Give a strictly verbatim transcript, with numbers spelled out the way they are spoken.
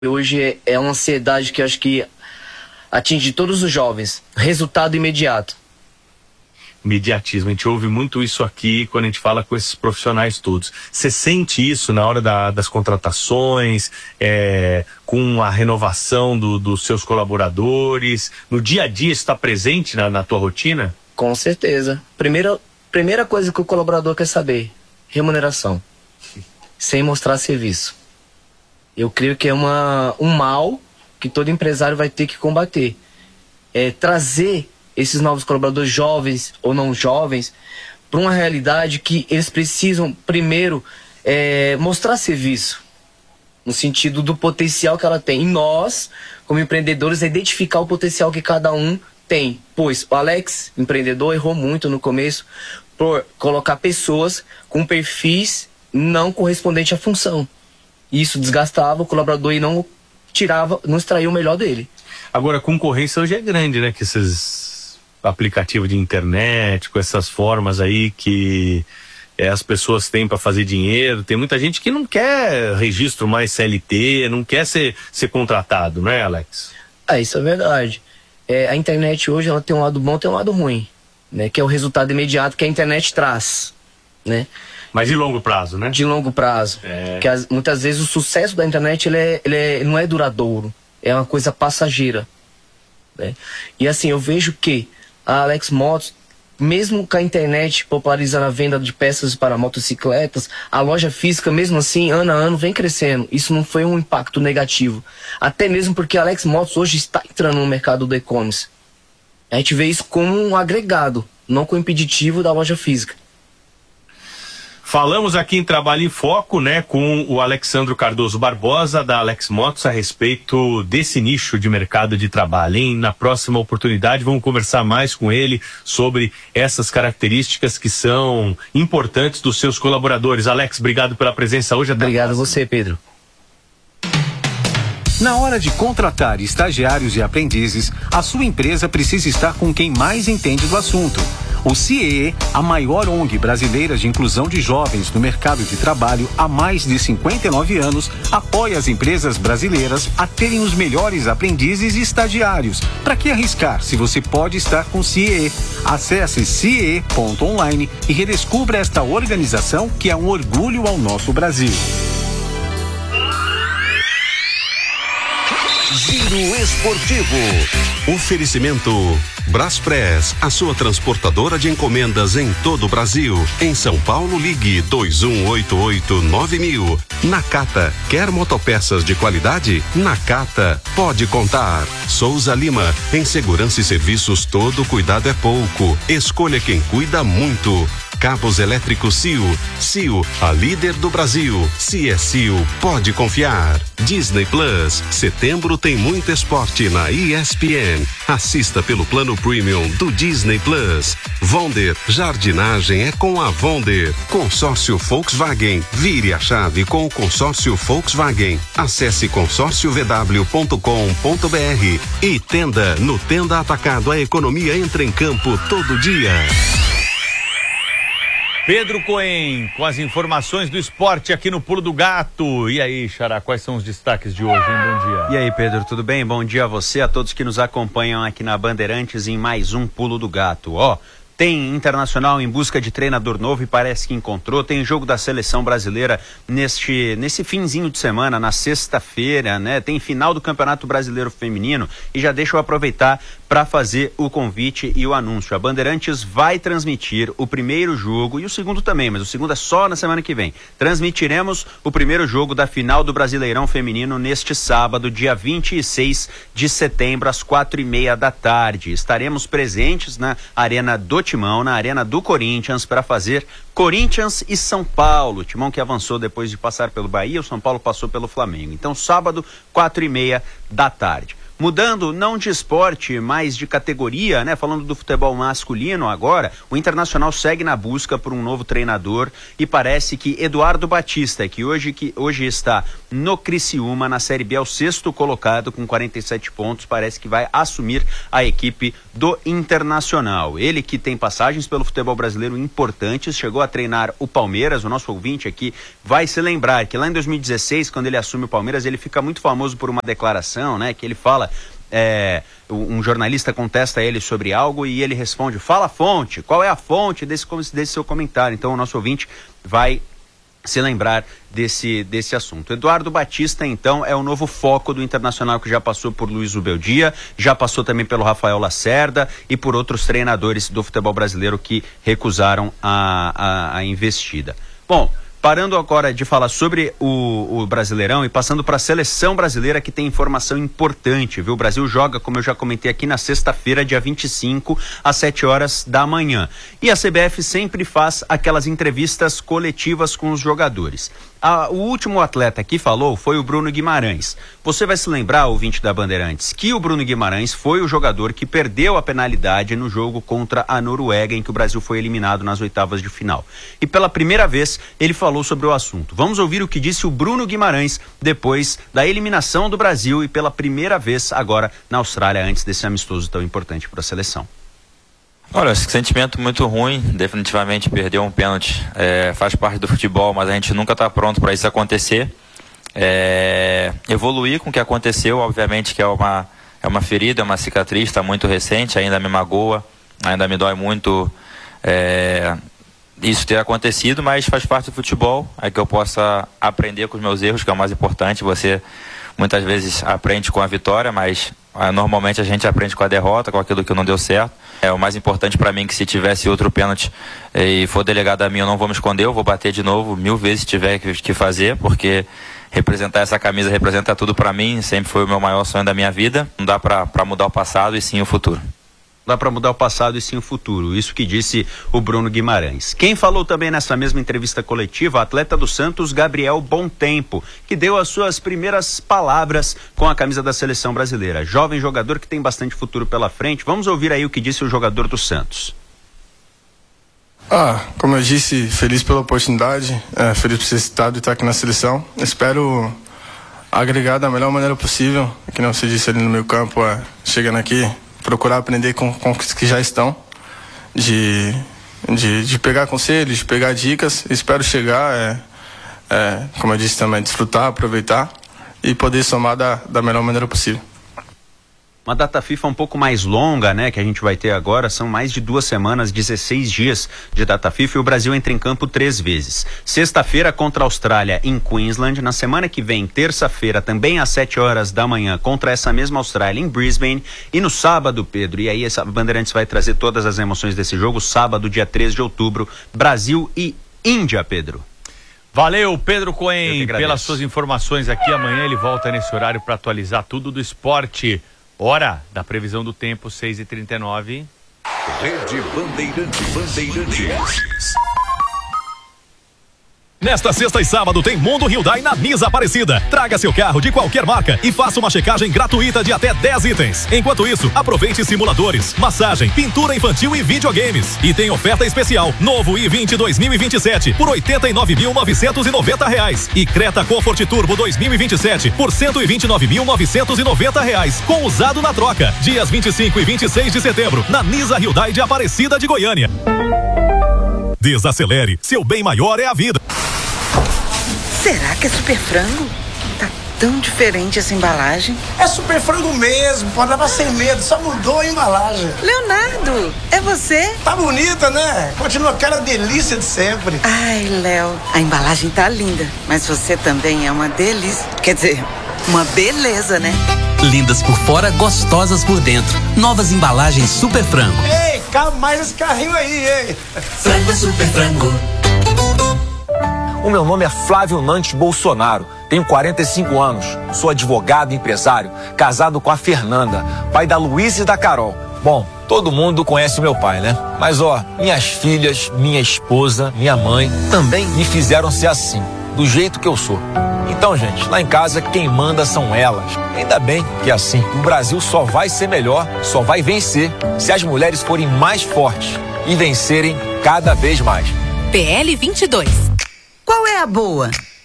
Hoje é, é uma ansiedade que eu acho que atinge todos os jovens. Resultado imediato. Mediatismo, a gente ouve muito isso aqui quando a gente fala com esses profissionais todos. Você sente isso na hora da, das contratações, é, com a renovação do, dos seus colaboradores? No dia a dia está presente na, na tua rotina? Com certeza. Primeira, primeira coisa que o colaborador quer saber: remuneração. Sem mostrar serviço. Eu creio que é uma, um mal que todo empresário vai ter que combater. É trazer esses novos colaboradores, jovens ou não jovens, para uma realidade que eles precisam, primeiro, é, mostrar serviço, no sentido do potencial que ela tem. E nós, como empreendedores, é identificar o potencial que cada um tem. Pois o Alex, empreendedor, errou muito no começo por colocar pessoas com perfis não correspondentes à função. Isso desgastava o colaborador e não tirava, não extraía o melhor dele. Agora, a concorrência hoje é grande, né? Que esses aplicativos de internet, com essas formas aí que é, as pessoas têm para fazer dinheiro. Tem muita gente que não quer registro mais C L T, não quer ser, ser contratado, né, Alex? Ah, isso é verdade. É, a internet hoje ela tem um lado bom e tem um lado ruim, né? Que é o resultado imediato que a internet traz, né? Mas de longo prazo, né? De longo prazo. É. Porque as, muitas vezes o sucesso da internet ele é, ele é, não é duradouro. É uma coisa passageira. Né? E assim, eu vejo que a Alex Motos, mesmo com a internet popularizando a venda de peças para motocicletas, a loja física, mesmo assim, ano a ano, vem crescendo. Isso não foi um impacto negativo. Até mesmo porque a Alex Motos hoje está entrando no mercado do e-commerce. A gente vê isso como um agregado, não como impeditivo da loja física. Falamos aqui em Trabalho em Foco, né, com o Alexandro Cardoso Barbosa, da Alex Motos, a respeito desse nicho de mercado de trabalho, hein? Na próxima oportunidade vamos conversar mais com ele sobre essas características que são importantes dos seus colaboradores. Alex, obrigado pela presença hoje. Até obrigado a você, Pedro. Na hora de contratar estagiários e aprendizes, a sua empresa precisa estar com quem mais entende do assunto. O C I E, a maior O N G brasileira de inclusão de jovens no mercado de trabalho há mais de cinquenta e nove anos, apoia as empresas brasileiras a terem os melhores aprendizes e estagiários. Para que arriscar se você pode estar com o C I E? Acesse C I E ponto online e redescubra esta organização que é um orgulho ao nosso Brasil. Giro Esportivo. Oferecimento Braspress, a sua transportadora de encomendas em todo o Brasil. Em São Paulo, ligue dois um oito oito nove mil. Nakata, quer motopeças de qualidade? Nakata, pode contar. Souza Lima, em segurança e serviços todo cuidado é pouco. Escolha quem cuida muito. Cabos elétricos C I O. C I O, a líder do Brasil. Se é C I O, pode confiar. Disney Plus, setembro tem muito esporte na E S P N. Assista pelo plano premium do Disney Plus. Vonder, jardinagem é com a Vonder. Consórcio Volkswagen, vire a chave com o consórcio Volkswagen. Acesse consórcio v w ponto com ponto b r. E Tenda, no Tenda Atacado a economia entra em campo todo dia. Pedro Cohen, com as informações do esporte aqui no Pulo do Gato. E aí, Xará, quais são os destaques de hoje, hein? Bom dia. E aí, Pedro, tudo bem? Bom dia a você, a todos que nos acompanham aqui na Bandeirantes em mais um Pulo do Gato. Ó, tem Internacional em busca de treinador novo e parece que encontrou. Tem jogo da seleção brasileira neste, nesse finzinho de semana, na sexta-feira, né? Tem final do Campeonato Brasileiro Feminino e já deixa eu aproveitar para fazer o convite e o anúncio. A Bandeirantes vai transmitir o primeiro jogo e o segundo também, mas o segundo é só na semana que vem. Transmitiremos o primeiro jogo da final do Brasileirão Feminino neste sábado, dia vinte e seis de setembro, às quatro e meia da tarde. Estaremos presentes na Arena do Timão, na Arena do Corinthians, para fazer Corinthians e São Paulo. O Timão que avançou depois de passar pelo Bahia, o São Paulo passou pelo Flamengo. Então, sábado, quatro e meia da tarde. Mudando não de esporte, mas de categoria, né? Falando do futebol masculino agora, o Internacional segue na busca por um novo treinador e parece que Eduardo Batista, que hoje, que hoje está no Criciúma, na Série B, é o sexto colocado com quarenta e sete pontos, parece que vai assumir a equipe do Internacional. Ele que tem passagens pelo futebol brasileiro importantes, chegou a treinar o Palmeiras. O nosso ouvinte aqui vai se lembrar que lá em dois mil e dezesseis, quando ele assume o Palmeiras, ele fica muito famoso por uma declaração, né? Que ele fala, é, um jornalista contesta ele sobre algo e ele responde, fala a fonte, qual é a fonte desse, desse seu comentário? Então o nosso ouvinte vai se lembrar desse, desse assunto. Eduardo Batista, então, é o novo foco do Internacional, que já passou por Luiz Ubeldia, já passou também pelo Rafael Lacerda e por outros treinadores do futebol brasileiro que recusaram a, a, a investida. Bom, parando agora de falar sobre o, o Brasileirão e passando para a seleção brasileira, que tem informação importante, viu? O Brasil joga, como eu já comentei aqui, na sexta-feira, dia vinte e cinco, às sete horas da manhã. E a C B F sempre faz aquelas entrevistas coletivas com os jogadores. Ah, o último atleta que falou foi o Bruno Guimarães. Você vai se lembrar, ouvinte da Bandeirantes, que o Bruno Guimarães foi o jogador que perdeu a penalidade no jogo contra a Noruega, em que o Brasil foi eliminado nas oitavas de final. E pela primeira vez ele falou sobre o assunto. Vamos ouvir o que disse o Bruno Guimarães depois da eliminação do Brasil e pela primeira vez agora na Austrália, antes desse amistoso tão importante para a seleção. Olha, esse sentimento muito ruim, definitivamente perder um pênalti é, faz parte do futebol, mas a gente nunca está pronto para isso acontecer. É, evoluir com o que aconteceu, obviamente que é uma, é uma ferida, é uma cicatriz, está muito recente, ainda me magoa, ainda me dói muito é, isso ter acontecido, mas faz parte do futebol, é que eu possa aprender com os meus erros, que é o mais importante. Você muitas vezes aprende com a vitória, mas ah, normalmente a gente aprende com a derrota, com aquilo que não deu certo. É o mais importante para mim, que se tivesse outro pênalti e for delegado a mim, eu não vou me esconder, eu vou bater de novo mil vezes se tiver que, que fazer, porque representar essa camisa representa tudo para mim, sempre foi o meu maior sonho da minha vida. Não dá para mudar o passado e sim o futuro. Dá para mudar o passado e sim o futuro, isso que disse o Bruno Guimarães. Quem falou também nessa mesma entrevista coletiva, o atleta do Santos, Gabriel Bontempo, que deu as suas primeiras palavras com a camisa da seleção brasileira. Jovem jogador que tem bastante futuro pela frente. Vamos ouvir aí o que disse o jogador do Santos. Ah, como eu disse, feliz pela oportunidade, é, feliz por ser citado e estar aqui na seleção. Espero agregar da melhor maneira possível, que não se disse ali no meu campo, é, chegando aqui, procurar aprender com, com os que já estão, de, de, de pegar conselhos, de pegar dicas. Espero chegar, é, é, como eu disse também, desfrutar, aproveitar e poder somar da, da melhor maneira possível. Uma data FIFA um pouco mais longa, né, que a gente vai ter agora, são mais de duas semanas, dezesseis dias de data FIFA, e o Brasil entra em campo três vezes. Sexta-feira contra a Austrália em Queensland, na semana que vem, terça-feira, também às sete horas da manhã, contra essa mesma Austrália em Brisbane, e no sábado, Pedro, e aí essa Bandeirantes vai trazer todas as emoções desse jogo, sábado, dia treze de outubro, Brasil e Índia, Pedro. Valeu, Pedro Cohen, pelas suas informações aqui. Amanhã ele volta nesse horário para atualizar tudo do esporte. Hora da previsão do tempo, seis e trinta e nove. Rede Bandeirantes. Bandeirantes. Nesta sexta e sábado tem Mundo Hyundai na Nisa Aparecida. Traga seu carro de qualquer marca e faça uma checagem gratuita de até dez itens. Enquanto isso, aproveite simuladores, massagem, pintura infantil e videogames. E tem oferta especial, novo i vinte dois mil e vinte e sete por oitenta e nove mil novecentos e noventa reais. E Creta Comfort Turbo dois mil e vinte e sete por cento e vinte e nove mil novecentos e noventa reais, com usado na troca. Dias vinte e cinco e vinte e seis de setembro, na Nisa Hyundai de Aparecida de Goiânia. Desacelere, seu bem maior é a vida. Será que é super frango? Tá tão diferente essa embalagem. É super frango mesmo, pode levar sem medo, só mudou a embalagem. Leonardo, é você? Tá bonita, né? Continua aquela delícia de sempre. Ai, Léo, a embalagem tá linda, mas você também é uma delícia. Quer dizer, uma beleza, né? Lindas por fora, gostosas por dentro. Novas embalagens Super Frango. Ei, cabe mais esse carrinho aí, hein? Frango Super Frango. O meu nome é Flávio Nantes Bolsonaro, tenho quarenta e cinco anos, sou advogado e empresário, casado com a Fernanda, pai da Luísa e da Carol. Bom, todo mundo conhece o meu pai, né? Mas ó, minhas filhas, minha esposa, minha mãe também me fizeram ser assim, do jeito que eu sou. Então, gente, lá em casa quem manda são elas. Ainda bem que é assim, o Brasil só vai ser melhor, só vai vencer se as mulheres forem mais fortes e vencerem cada vez mais. P L vinte e dois. Qual é a boa?